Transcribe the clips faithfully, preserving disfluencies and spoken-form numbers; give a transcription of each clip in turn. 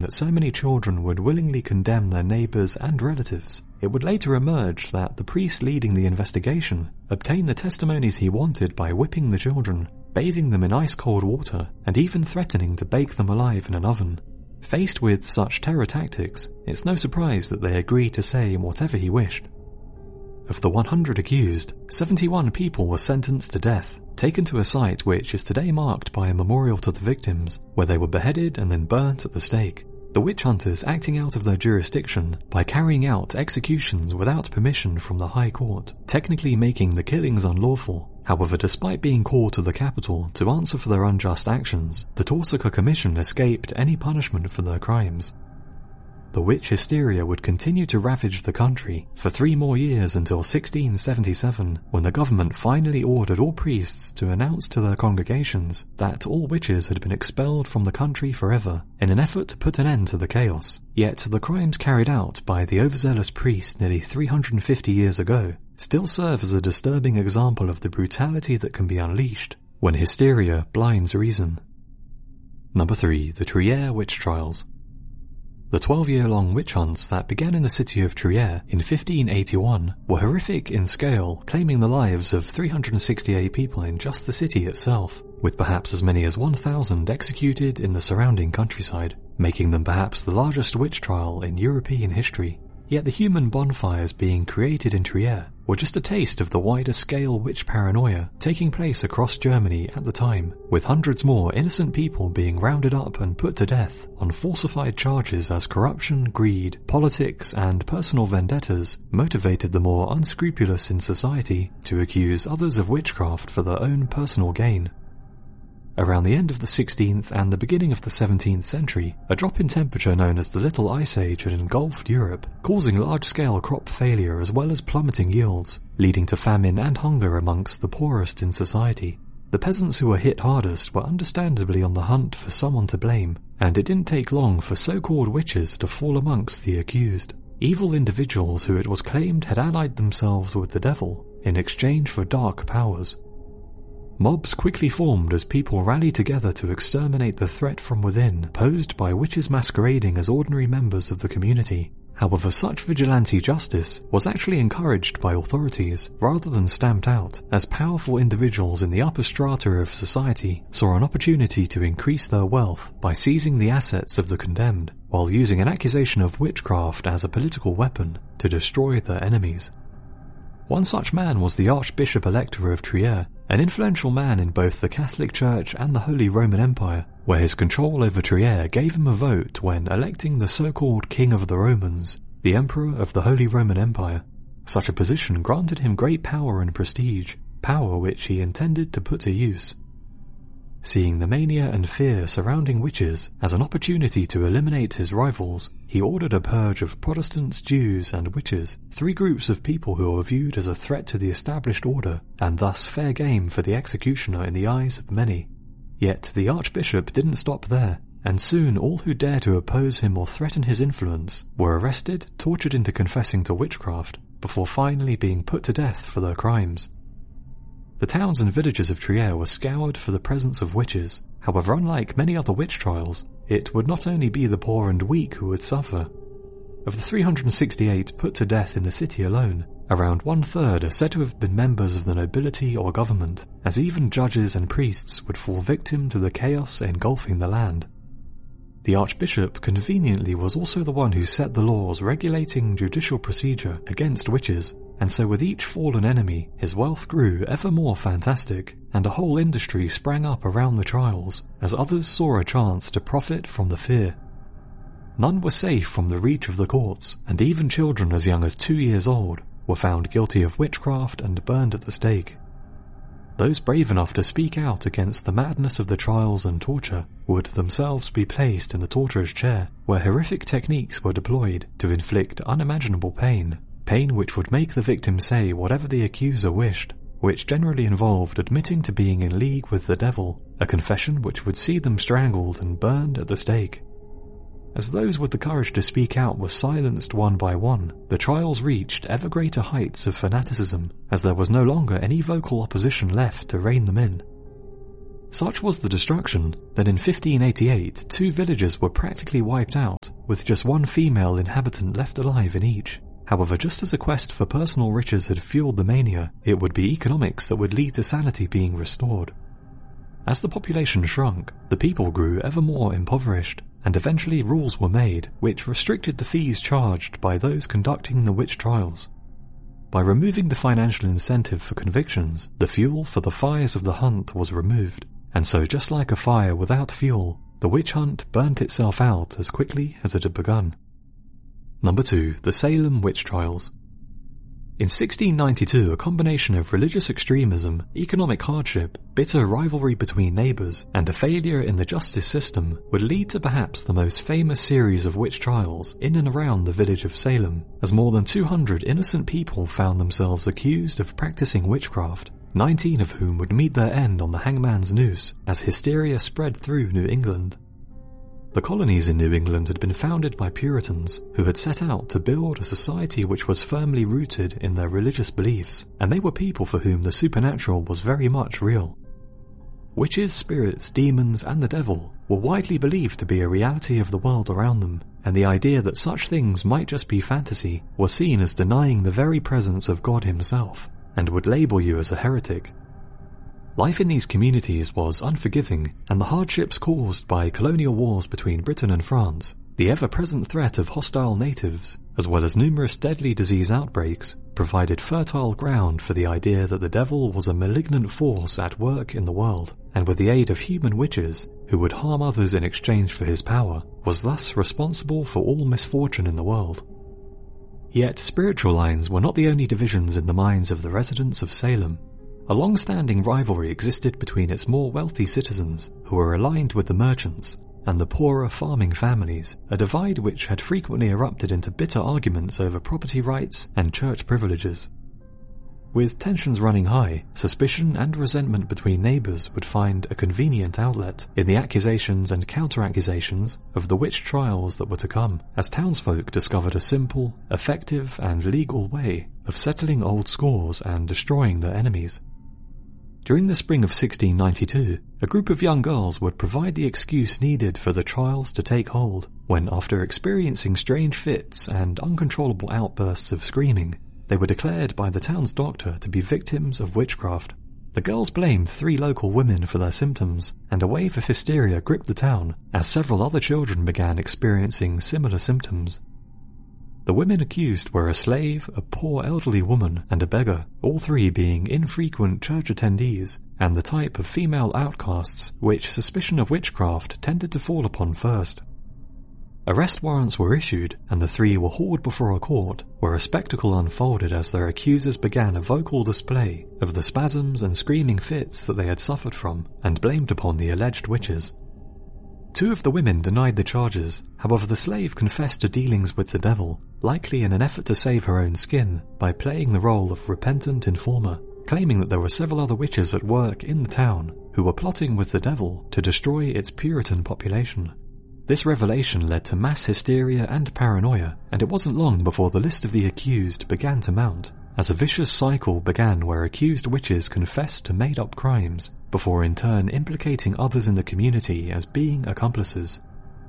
that so many children would willingly condemn their neighbours and relatives, it would later emerge that the priest leading the investigation obtained the testimonies he wanted by whipping the children, bathing them in ice-cold water, and even threatening to bake them alive in an oven. Faced with such terror tactics, it's no surprise that they agreed to say whatever he wished. Of the one hundred accused, seventy-one people were sentenced to death, taken to a site which is today marked by a memorial to the victims, where they were beheaded and then burnt at the stake. The witch hunters acting out of their jurisdiction by carrying out executions without permission from the High Court, technically making the killings unlawful. However, despite being called to the capital to answer for their unjust actions, the Torsaka Commission escaped any punishment for their crimes. The witch hysteria would continue to ravage the country for three more years until sixteen seventy-seven, when the government finally ordered all priests to announce to their congregations that all witches had been expelled from the country forever, in an effort to put an end to the chaos. Yet the crimes carried out by the overzealous priests nearly three hundred fifty years ago still serve as a disturbing example of the brutality that can be unleashed when hysteria blinds reason. Number three. The Trier Witch Trials. The twelve-year-long witch hunts that began in the city of Trier in fifteen eighty-one were horrific in scale, claiming the lives of three hundred sixty-eight people in just the city itself, with perhaps as many as one thousand executed in the surrounding countryside, making them perhaps the largest witch trial in European history. Yet the human bonfires being created in Trier were just a taste of the wider-scale witch paranoia taking place across Germany at the time, with hundreds more innocent people being rounded up and put to death on falsified charges as corruption, greed, politics, and personal vendettas motivated the more unscrupulous in society to accuse others of witchcraft for their own personal gain. Around the end of the sixteenth and the beginning of the seventeenth century, a drop in temperature known as the Little Ice Age had engulfed Europe, causing large-scale crop failure as well as plummeting yields, leading to famine and hunger amongst the poorest in society. The peasants who were hit hardest were understandably on the hunt for someone to blame, and it didn't take long for so-called witches to fall amongst the accused. Evil individuals who it was claimed had allied themselves with the devil in exchange for dark powers. Mobs quickly formed as people rallied together to exterminate the threat from within posed by witches masquerading as ordinary members of the community. However, such vigilante justice was actually encouraged by authorities rather than stamped out, as powerful individuals in the upper strata of society saw an opportunity to increase their wealth by seizing the assets of the condemned, while using an accusation of witchcraft as a political weapon to destroy their enemies. One such man was the Archbishop Elector of Trier, an influential man in both the Catholic Church and the Holy Roman Empire, where his control over Trier gave him a vote when electing the so-called King of the Romans, the Emperor of the Holy Roman Empire. Such a position granted him great power and prestige, power which he intended to put to use. Seeing the mania and fear surrounding witches as an opportunity to eliminate his rivals, he ordered a purge of Protestants, Jews, and witches, three groups of people who were viewed as a threat to the established order, and thus fair game for the executioner in the eyes of many. Yet the Archbishop didn't stop there, and soon all who dared to oppose him or threaten his influence were arrested, tortured into confessing to witchcraft, before finally being put to death for their crimes. The towns and villages of Trier were scoured for the presence of witches. However, unlike many other witch trials, it would not only be the poor and weak who would suffer. Of the three hundred sixty-eight put to death in the city alone, around one-third are said to have been members of the nobility or government, as even judges and priests would fall victim to the chaos engulfing the land. The Archbishop conveniently was also the one who set the laws regulating judicial procedure against witches, and so with each fallen enemy, his wealth grew ever more fantastic, and a whole industry sprang up around the trials, as others saw a chance to profit from the fear. None were safe from the reach of the courts, and even children as young as two years old were found guilty of witchcraft and burned at the stake. Those brave enough to speak out against the madness of the trials and torture would themselves be placed in the torturer's chair, where horrific techniques were deployed to inflict unimaginable pain, pain which would make the victim say whatever the accuser wished, which generally involved admitting to being in league with the devil, a confession which would see them strangled and burned at the stake. As those with the courage to speak out were silenced one by one, the trials reached ever greater heights of fanaticism, as there was no longer any vocal opposition left to rein them in. Such was the destruction that in fifteen eighty-eight two villages were practically wiped out, with just one female inhabitant left alive in each. However, just as a quest for personal riches had fueled the mania, it would be economics that would lead to sanity being restored. As the population shrunk, the people grew ever more impoverished, and eventually rules were made which restricted the fees charged by those conducting the witch trials. By removing the financial incentive for convictions, the fuel for the fires of the hunt was removed, and so just like a fire without fuel, the witch hunt burnt itself out as quickly as it had begun. Number two. The Salem Witch Trials. In sixteen ninety-two, a combination of religious extremism, economic hardship, bitter rivalry between neighbours, and a failure in the justice system would lead to perhaps the most famous series of witch trials in and around the village of Salem, as more than two hundred innocent people found themselves accused of practicing witchcraft, nineteen of whom would meet their end on the hangman's noose as hysteria spread through New England. The colonies in New England had been founded by Puritans who had set out to build a society which was firmly rooted in their religious beliefs, and they were people for whom the supernatural was very much real. Witches, spirits, demons, and the devil were widely believed to be a reality of the world around them, and the idea that such things might just be fantasy was seen as denying the very presence of God himself, and would label you as a heretic. Life in these communities was unforgiving, and the hardships caused by colonial wars between Britain and France, the ever-present threat of hostile natives, as well as numerous deadly disease outbreaks, provided fertile ground for the idea that the devil was a malignant force at work in the world, and with the aid of human witches, who would harm others in exchange for his power, was thus responsible for all misfortune in the world. Yet spiritual lines were not the only divisions in the minds of the residents of Salem. A long-standing rivalry existed between its more wealthy citizens, who were aligned with the merchants, and the poorer farming families, a divide which had frequently erupted into bitter arguments over property rights and church privileges. With tensions running high, suspicion and resentment between neighbours would find a convenient outlet in the accusations and counter-accusations of the witch trials that were to come, as townsfolk discovered a simple, effective and legal way of settling old scores and destroying their enemies. During the spring of sixteen ninety-two, a group of young girls would provide the excuse needed for the trials to take hold, when after experiencing strange fits and uncontrollable outbursts of screaming, they were declared by the town's doctor to be victims of witchcraft. The girls blamed three local women for their symptoms, and a wave of hysteria gripped the town as several other children began experiencing similar symptoms. The women accused were a slave, a poor elderly woman, and a beggar, all three being infrequent church attendees, and the type of female outcasts which suspicion of witchcraft tended to fall upon first. Arrest warrants were issued, and the three were hauled before a court, where a spectacle unfolded as their accusers began a vocal display of the spasms and screaming fits that they had suffered from, and blamed upon the alleged witches. Two of the women denied the charges, however the slave confessed to dealings with the devil, likely in an effort to save her own skin by playing the role of repentant informer, claiming that there were several other witches at work in the town who were plotting with the devil to destroy its Puritan population. This revelation led to mass hysteria and paranoia, and it wasn't long before the list of the accused began to mount, as a vicious cycle began where accused witches confessed to made-up crimes, before in turn implicating others in the community as being accomplices.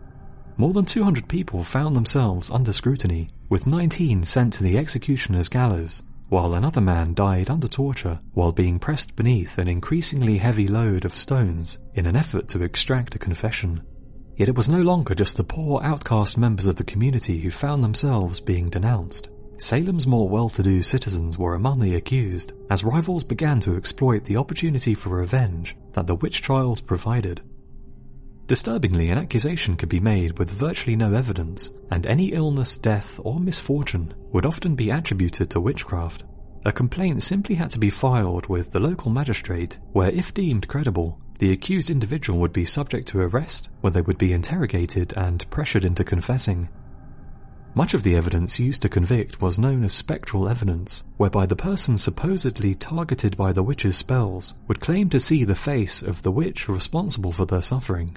More than two hundred people found themselves under scrutiny, with nineteen sent to the executioner's gallows, while another man died under torture while being pressed beneath an increasingly heavy load of stones in an effort to extract a confession. Yet it was no longer just the poor outcast members of the community who found themselves being denounced. Salem's more well-to-do citizens were among the accused, as rivals began to exploit the opportunity for revenge that the witch trials provided. Disturbingly, an accusation could be made with virtually no evidence, and any illness, death, or misfortune would often be attributed to witchcraft. A complaint simply had to be filed with the local magistrate, where if deemed credible, the accused individual would be subject to arrest, where they would be interrogated and pressured into confessing. Much of the evidence used to convict was known as spectral evidence, whereby the person supposedly targeted by the witch's spells would claim to see the face of the witch responsible for their suffering.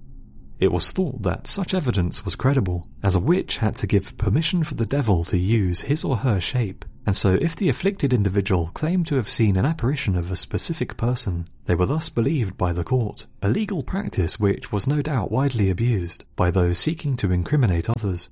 It was thought that such evidence was credible, as a witch had to give permission for the devil to use his or her shape, and so if the afflicted individual claimed to have seen an apparition of a specific person, they were thus believed by the court, a legal practice which was no doubt widely abused by those seeking to incriminate others.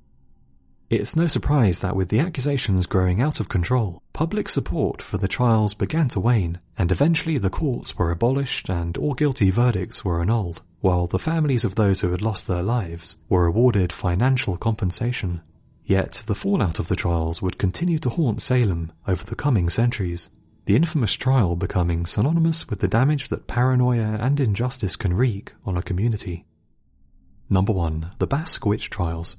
It's no surprise that with the accusations growing out of control, public support for the trials began to wane, and eventually the courts were abolished and all guilty verdicts were annulled, while the families of those who had lost their lives were awarded financial compensation. Yet the fallout of the trials would continue to haunt Salem over the coming centuries, the infamous trial becoming synonymous with the damage that paranoia and injustice can wreak on a community. Number one. The Basque Witch Trials.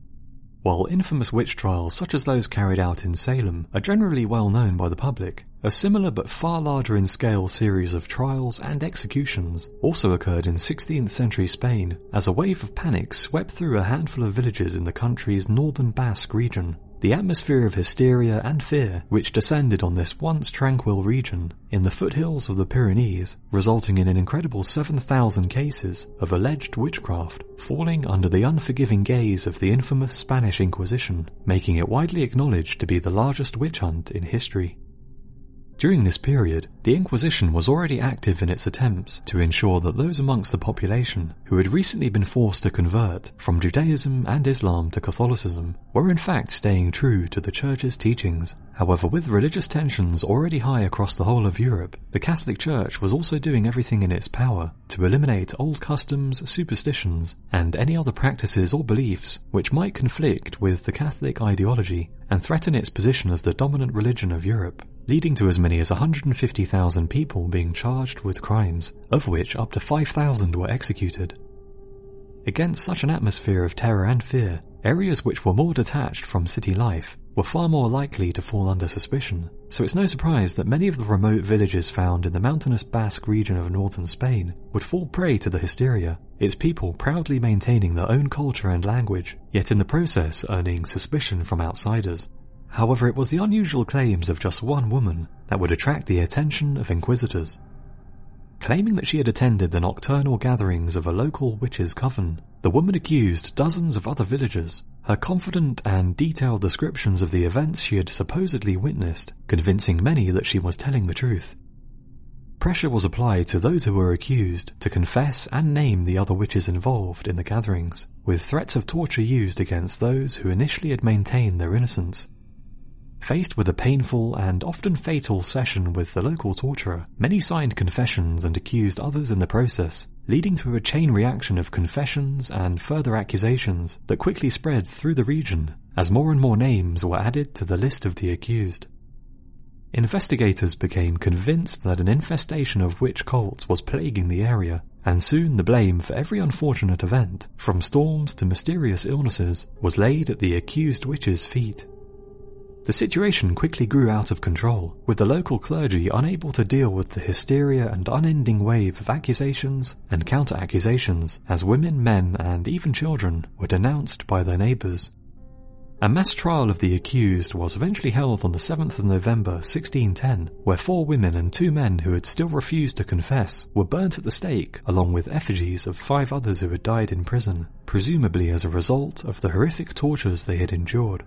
While infamous witch trials such as those carried out in Salem are generally well known by the public, a similar but far larger in scale series of trials and executions also occurred in sixteenth century Spain as a wave of panic swept through a handful of villages in the country's northern Basque region. The atmosphere of hysteria and fear which descended on this once tranquil region in the foothills of the Pyrenees, resulting in an incredible seven thousand cases of alleged witchcraft falling under the unforgiving gaze of the infamous Spanish Inquisition, making it widely acknowledged to be the largest witch hunt in history. During this period, the Inquisition was already active in its attempts to ensure that those amongst the population who had recently been forced to convert from Judaism and Islam to Catholicism were in fact staying true to the Church's teachings. However, with religious tensions already high across the whole of Europe, the Catholic Church was also doing everything in its power to eliminate old customs, superstitions, and any other practices or beliefs which might conflict with the Catholic ideology and threaten its position as the dominant religion of Europe, leading to as many as one hundred fifty thousand people being charged with crimes, of which up to five thousand were executed. Against such an atmosphere of terror and fear, areas which were more detached from city life were far more likely to fall under suspicion, so it's no surprise that many of the remote villages found in the mountainous Basque region of northern Spain would fall prey to the hysteria, its people proudly maintaining their own culture and language, yet in the process earning suspicion from outsiders. However, it was the unusual claims of just one woman that would attract the attention of inquisitors. Claiming that she had attended the nocturnal gatherings of a local witches' coven, the woman accused dozens of other villagers, her confident and detailed descriptions of the events she had supposedly witnessed, convincing many that she was telling the truth. Pressure was applied to those who were accused to confess and name the other witches involved in the gatherings, with threats of torture used against those who initially had maintained their innocence. Faced with a painful and often fatal session with the local torturer, many signed confessions and accused others in the process, leading to a chain reaction of confessions and further accusations that quickly spread through the region as more and more names were added to the list of the accused. Investigators became convinced that an infestation of witch cults was plaguing the area, and soon the blame for every unfortunate event, from storms to mysterious illnesses, was laid at the accused witches' feet. The situation quickly grew out of control, with the local clergy unable to deal with the hysteria and unending wave of accusations and counter-accusations as women, men, and even children were denounced by their neighbours. A mass trial of the accused was eventually held on the seventh of November sixteen ten, where four women and two men who had still refused to confess were burnt at the stake along with effigies of five others who had died in prison, presumably as a result of the horrific tortures they had endured.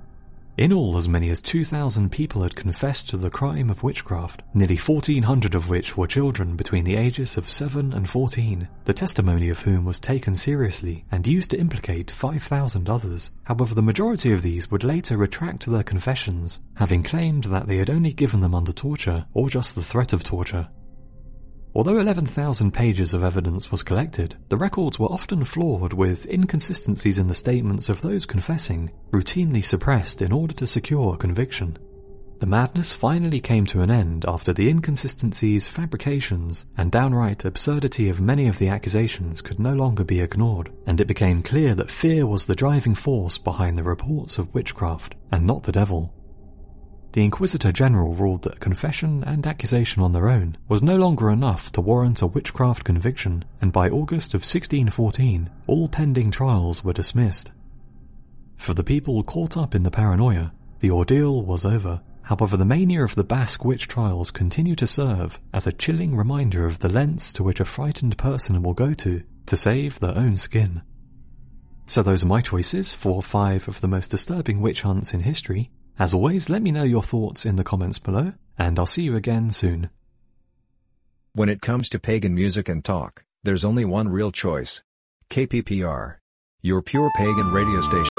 In all, as many as two thousand people had confessed to the crime of witchcraft, nearly fourteen hundred of which were children between the ages of seven and fourteen, the testimony of whom was taken seriously and used to implicate five thousand others. However, the majority of these would later retract their confessions, having claimed that they had only given them under torture or just the threat of torture. Although eleven thousand pages of evidence was collected, the records were often flawed, with inconsistencies in the statements of those confessing routinely suppressed in order to secure conviction. The madness finally came to an end after the inconsistencies, fabrications, and downright absurdity of many of the accusations could no longer be ignored, and it became clear that fear was the driving force behind the reports of witchcraft, and not the devil. The Inquisitor General ruled that confession and accusation on their own was no longer enough to warrant a witchcraft conviction, and by August of sixteen fourteen, all pending trials were dismissed. For the people caught up in the paranoia, the ordeal was over. However, the mania of the Basque witch trials continue to serve as a chilling reminder of the lengths to which a frightened person will go to to save their own skin. So those are my choices for five of the most disturbing witch hunts in history. As always, let me know your thoughts in the comments below, and I'll see you again soon. When it comes to pagan music and talk, there's only one real choice. K P P R. Your pure pagan radio station.